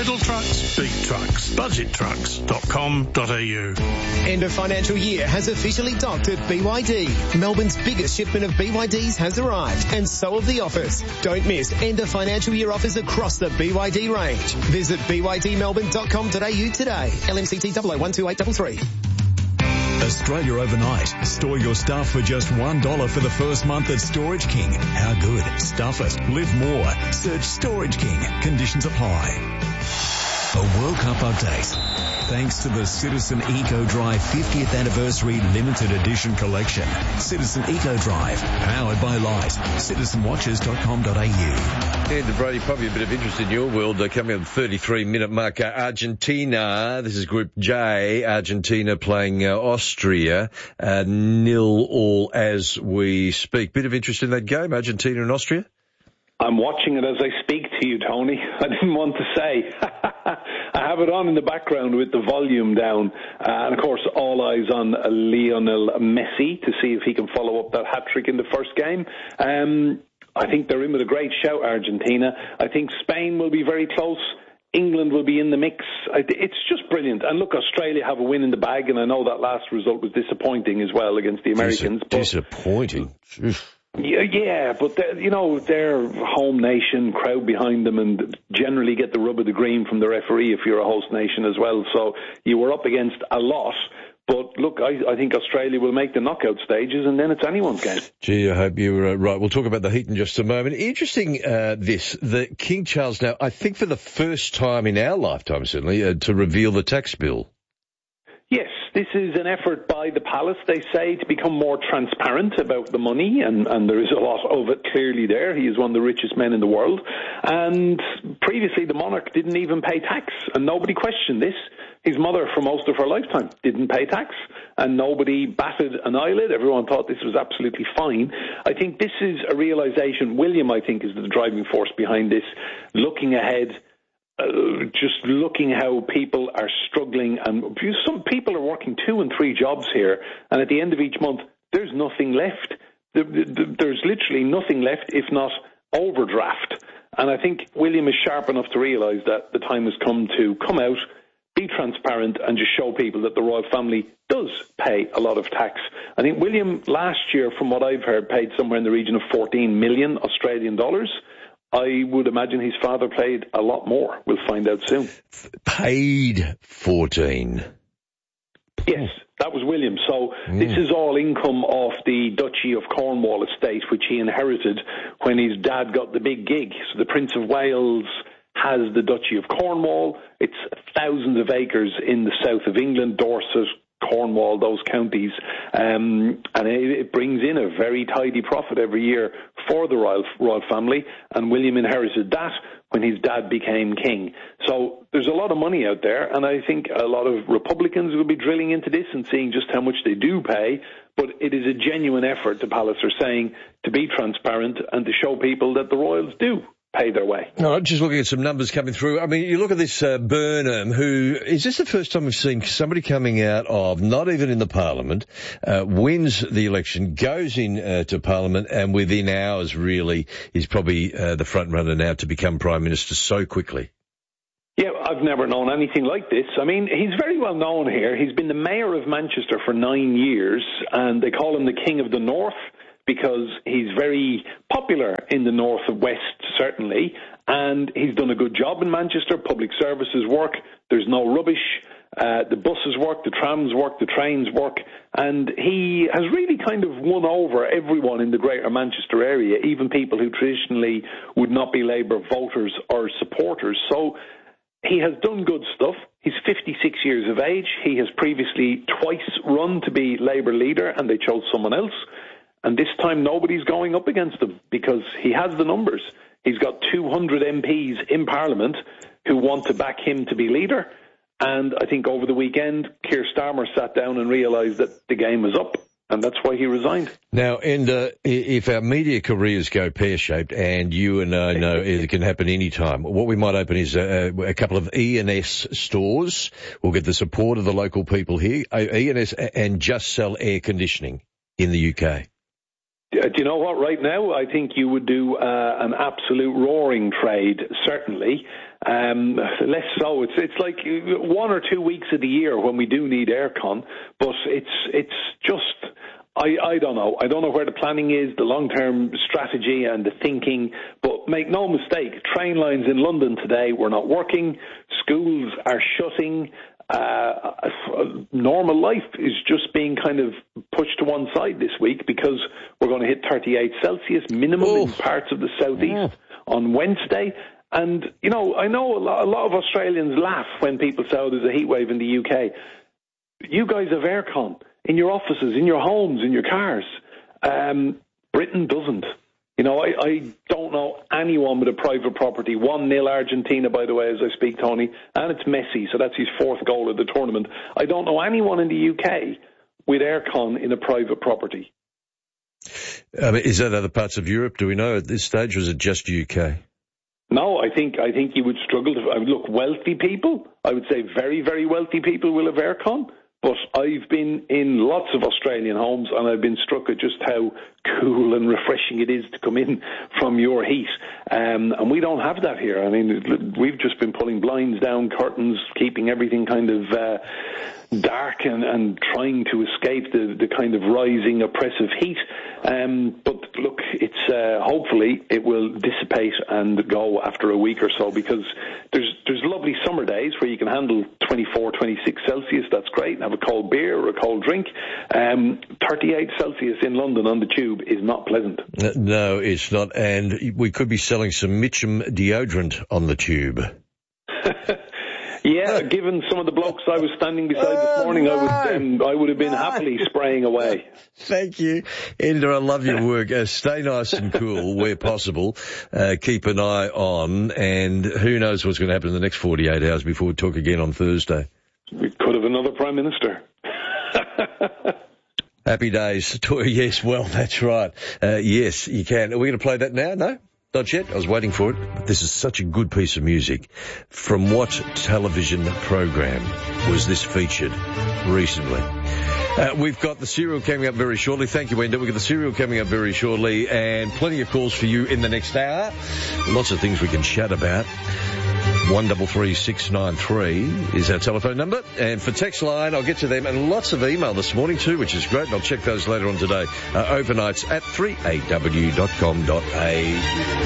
Little trucks, big trucks. Budgettrucks.com.au. End of financial year has officially docked at BYD. Melbourne's biggest shipment of BYDs has arrived, and so have the offers. Don't miss end of financial year offers across the BYD range. Visit bydmelbourne.com.au today. LMCT 001283. Australia Overnight. Store your stuff for just $1 for the first month at Storage King. How good? Stuff it. Live more. Search Storage King. Conditions apply. A World Cup update. Thanks to the Citizen Eco Drive 50th Anniversary Limited Edition Collection. Citizen Eco Drive. Powered by Light. CitizenWatches.com.au. And Brady, probably a bit of interest in your world. Coming at the 33-minute mark, Argentina. This is Group J. Argentina playing Austria. 0-0 as we speak. Bit of interest in that game, Argentina and Austria? I'm watching it as I speak to you, Tony. I didn't want to say. I have it on in the background with the volume down. And, of course, all eyes on Lionel Messi to see if he can follow up that hat-trick in the first game. I think they're in with a great shout, Argentina. I think Spain will be very close. England will be in the mix. It's just brilliant. And look, Australia have a win in the bag, and I know that last result was disappointing as well against the Americans. Disappointing. Yeah, but they're home nation, crowd behind them, and generally get the rub of the green from the referee if you're a host nation as well. So you were up against a lot. But look, I think Australia will make the knockout stages, and then it's anyone's game. Gee, I hope you're right. We'll talk about the heat in just a moment. Interesting, that King Charles now, I think for the first time in our lifetime, certainly, to reveal the tax bill. Yes, this is an effort by the palace, they say, to become more transparent about the money, and there is a lot of it clearly there. He is one of the richest men in the world. And previously, the monarch didn't even pay tax, and nobody questioned this. His mother, for most of her lifetime, didn't pay tax, and nobody batted an eyelid. Everyone thought this was absolutely fine. I think this is a realization. William, I think, is the driving force behind this, looking ahead. Just looking how people are struggling, and some people are working 2 and 3 jobs here, and at the end of each month, there's nothing left. There's literally nothing left, if not overdraft. And I think William is sharp enough to realise that the time has come to come out, be transparent, and just show people that the royal family does pay a lot of tax. I think William last year, from what I've heard, paid somewhere in the region of 14 million Australian dollars. I would imagine his father paid a lot more. We'll find out soon. Paid 14. Yes, that was William. So this is all income off the Duchy of Cornwall estate, which he inherited when his dad got the big gig. So the Prince of Wales has the Duchy of Cornwall. It's thousands of acres in the south of England, Dorset, Cornwall, those counties, and it brings in a very tidy profit every year for the royal family, and William inherited that when his dad became king. So there's a lot of money out there, and I think a lot of Republicans will be drilling into this and seeing just how much they do pay, but it is a genuine effort, the palace are saying, to be transparent and to show people that the royals do pay their way. All right, just looking at some numbers coming through. I mean, you look at this Burnham, who, is this the first time we've seen somebody coming out of, not even in the Parliament, wins the election, goes in to Parliament, and within hours really is probably the front runner now to become Prime Minister so quickly? Yeah, I've never known anything like this. I mean, he's very well known here. He's been the mayor of Manchester for 9 years, and they call him the King of the North, because he's very popular in the north and west, certainly, and he's done a good job in Manchester. Public services work, there's no rubbish, the buses work, the trams work, the trains work, and he has really kind of won over everyone in the greater Manchester area, even people who traditionally would not be Labour voters or supporters. So he has done good stuff. He's 56 years of age. He has previously twice run to be Labour leader, and they chose someone else. And this time nobody's going up against him because he has the numbers. He's got 200 MPs in Parliament who want to back him to be leader. And I think over the weekend, Keir Starmer sat down and realised that the game was up. And that's why he resigned. Now, and if our media careers go pear-shaped, and you and I know it can happen any time, what we might open is a couple of E&S stores. We'll get the support of the local people here, E&S, and just sell air conditioning in the UK. Do you know what? Right now, I think you would do an absolute roaring trade, certainly. Less so. It's like 1 or 2 weeks of the year when we do need aircon, but it's just... I don't know. I don't know where the planning is, the long-term strategy and the thinking, but make no mistake, train lines in London today were not working, schools are shutting, normal life is just being kind of pushed to one side this week because we're going to hit 38 Celsius minimum in parts of the southeast on Wednesday. And, you know, I know a lot of Australians laugh when people say, oh, there's a heat wave in the UK. You guys have aircon in your offices, in your homes, in your cars. Britain doesn't. You know, I don't know anyone with a private property. 1-0 Argentina, by the way, as I speak, Tony. And it's Messi, so that's his 4th goal of the tournament. I don't know anyone in the UK with aircon in a private property. Is that other parts of Europe, do we know at this stage, or is it just UK? No, I think you would struggle to... Look, wealthy people, I would say very, very wealthy people will have aircon. But I've been in lots of Australian homes and I've been struck at just how cool and refreshing it is to come in from your heat. And we don't have that here. I mean, we've just been pulling blinds down, curtains, keeping everything kind of dark and trying to escape the kind of rising oppressive heat. But look, it's hopefully it will dissipate and go after a week or so, because there's lovely summer days where you can handle 24, 26 Celsius. That's great. And have a cold beer or a cold drink. 38 Celsius in London on the tube is not pleasant. No, it's not. And we could be selling some Mitchum deodorant on the tube. Yeah, given some of the blokes I was standing beside this morning, I would have been happily spraying away. Thank you. Enda, I love your work. Stay nice and cool where possible. Keep an eye on, and who knows what's going to happen in the next 48 hours before we talk again on Thursday. We could have another Prime Minister. Happy days. Yes, well, that's right. Yes, you can. Are we going to play that now? No? Not yet. I was waiting for it. But this is such a good piece of music. From what television program was this featured recently? We've got the serial coming up very shortly. Thank you, Enda. We've got the serial coming up very shortly, and plenty of calls for you in the next hour. Lots of things we can chat about. 133693 is our telephone number. And for text line, I'll get to them. And lots of email this morning too, which is great. And I'll check those later on today. Overnights at 3aw.com.au.